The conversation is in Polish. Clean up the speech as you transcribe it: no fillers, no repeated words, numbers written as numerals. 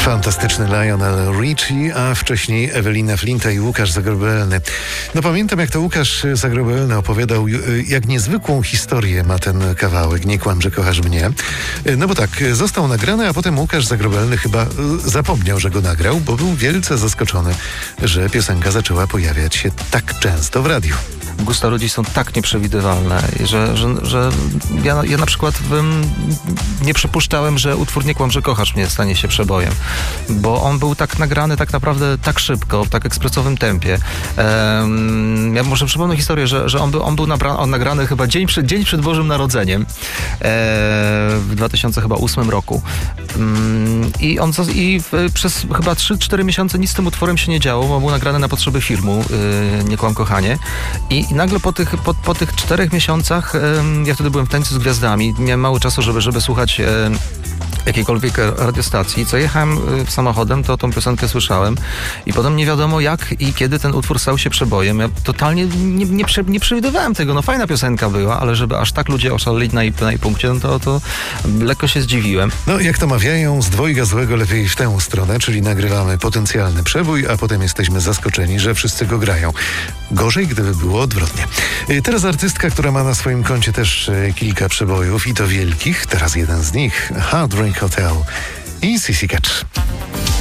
Fantastyczny Lionel Richie, a wcześniej Ewelina Flinta i Łukasz Zagrobelny. No pamiętam, jak to Łukasz Zagrobelny opowiadał, jak niezwykłą historię ma ten kawałek, Nie kłam, że kochasz mnie. No bo tak, został nagrany, a potem Łukasz Zagrobelny chyba zapomniał, że go nagrał, bo był wielce zaskoczony, że piosenka zaczęła pojawiać się tak często w radiu. Gusta ludzi są tak nieprzewidywalne, że ja na przykład nie przypuszczałem, że utwór Nie kłam, że kochasz mnie stanie się przebojem, bo on był tak nagrany tak naprawdę tak szybko, w tak ekspresowym tempie. Ja może przypomnę historię, że on był nagrany chyba dzień przed Bożym Narodzeniem w 2008 roku. I przez chyba 3-4 miesiące nic z tym utworem się nie działo, bo był nagrany na potrzeby filmu Nie kłam, kochanie. I nagle po tych 4 miesiącach, ja wtedy byłem w Tańcu z Gwiazdami, miałem mało czasu, żeby słuchać jakiejkolwiek radiostacji. Co jechałem samochodem, to tą piosenkę słyszałem i potem nie wiadomo jak i kiedy ten utwór stał się przebojem. Ja totalnie nie przewidywałem tego. No fajna piosenka była, ale żeby aż tak ludzie oszaleli na jej punkcie, no to lekko się zdziwiłem. No jak to mawiają, z dwojga złego lepiej w tę stronę, czyli nagrywamy potencjalny przebój, a potem jesteśmy zaskoczeni, że wszyscy go grają. Gorzej, gdyby było odwrotnie. Teraz artystka, która ma na swoim koncie też kilka przebojów i to wielkich. Teraz jeden z nich, Hard Drink Hotel i Sissy Catch.